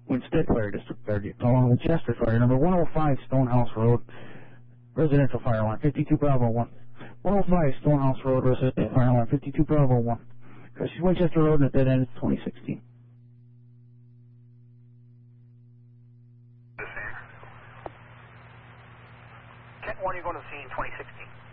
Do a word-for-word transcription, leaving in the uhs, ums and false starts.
Winstead Fire District Guardian. Along with Chester Fire, number one oh five Stonehouse Road, residential fire line, fifty-two Bravo one. one oh five Stonehouse Road, residential fire line, fifty-two Bravo one. Crashes Winchester Road and at dead end is twenty sixteen. Kent one, you're going to scene twenty sixteen.